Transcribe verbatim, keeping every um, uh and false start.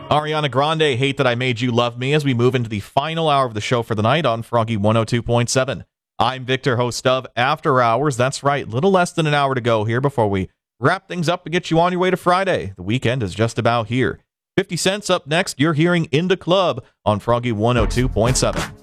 Ariana Grande, Hate That I Made You Love Me, as we move into the final hour of the show for the night on Froggy one oh two point seven. I'm Victor, host of After Hours. That's right, little less than an hour to go here before we wrap things up and get you on your way to Friday. The weekend is just about here. fifty cents up next. You're hearing In the Club on Froggy one oh two point seven.